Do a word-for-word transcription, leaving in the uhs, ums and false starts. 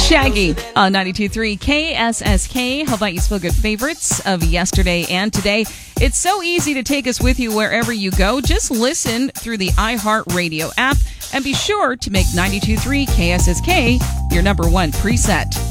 Shaggy on ninety-two point three K S S K. How about you spill good favorites of yesterday and today? It's so easy to take us with you wherever you go. Just listen through the iHeartRadio app and be sure to make ninety-two point three K S S K your number one preset.